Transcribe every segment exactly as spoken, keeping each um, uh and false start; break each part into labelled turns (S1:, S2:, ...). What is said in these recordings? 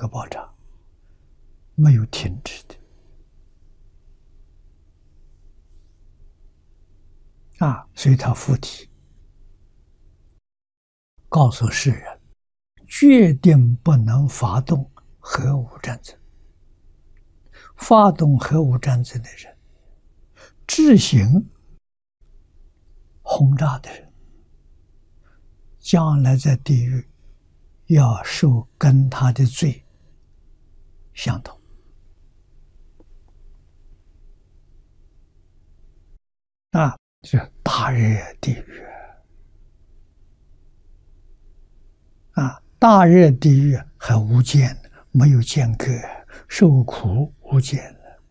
S1: 核爆炸，没有停止的。啊，所以他附体，告诉世人，决定不能发动核武战争。发动核武战争的人，执行轰炸的人，将来在地狱要受跟他的罪相同。啊，这大热地狱啊，大热地狱还无间，没有间隔，受苦无间了。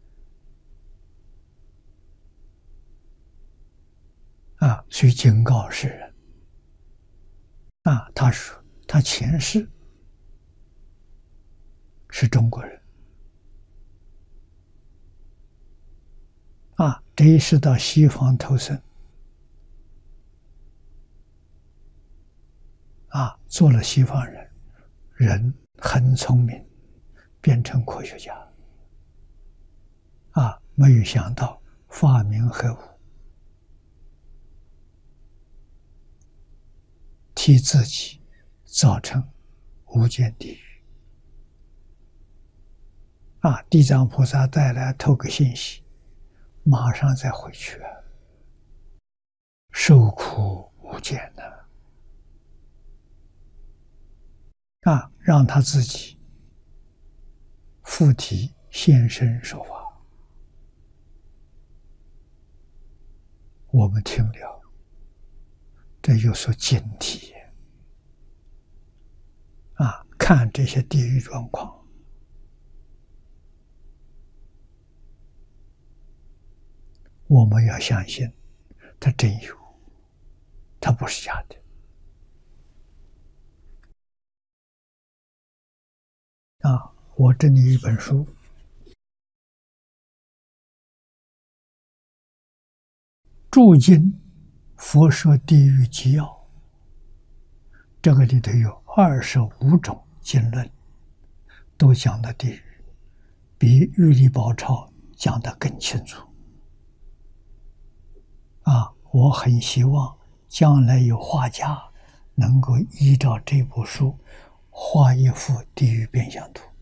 S1: 啊，所以警告世人。啊，他说他前世是中国人，啊，这一世到西方投生，啊，做了西方人，人很聪明，变成科学家，啊，没有想到发明核武，替自己造成无间地狱。啊，地藏菩萨带来透个信息，马上再回去，受苦无间的。啊，让他自己附体现身说法，我们听了，这有所警惕。啊，看这些地狱状况，我们要相信它真有，它不是假的。啊，我这里有一本书，注经佛说地狱纪要，这个里头有二十五种经论，都讲的地狱，比玉历宝钞讲得更清楚。啊，我很希望将来有画家能够依照这部书画一幅地狱变相图。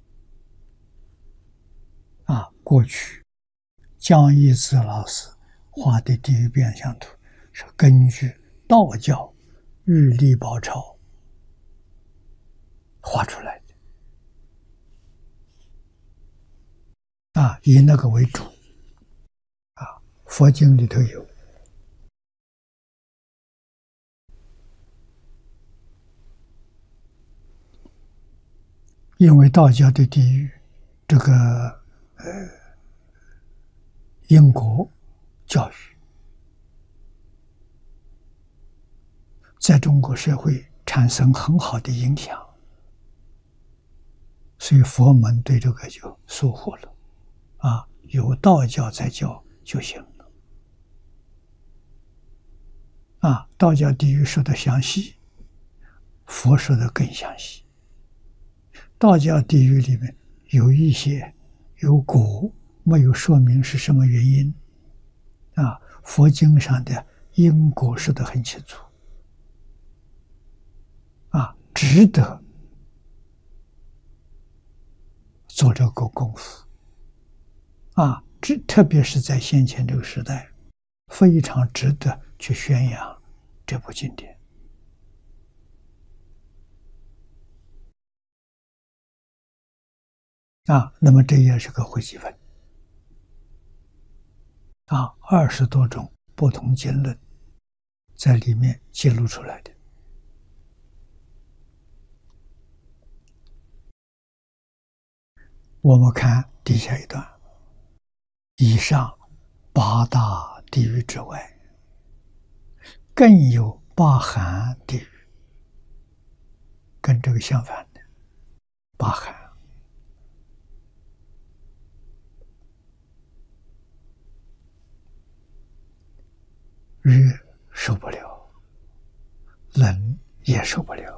S1: 啊，过去江一之老师画的地狱变相图是根据道教玉历宝钞画出来的。啊，以那个为主。啊，佛经里头有。因为道教的地狱，这个呃因果教育，在中国社会产生很好的影响，所以佛门对这个就疏忽了。啊，有道教在教就行了。啊，道教地狱说的详细，佛说的更详细。道教地狱里面有一些有果，没有说明是什么原因。啊，佛经上的因果说得很清楚。啊，值得做这个功夫。啊，这特别是在先前这个时代，非常值得去宣扬这部经典。啊，那么这也是个会集分。啊，二十多种不同经论在里面记录出来的。我们看底下一段，以上八大地狱之外，更有八寒地狱，跟这个相反的。八寒，热受不了，冷也受不了，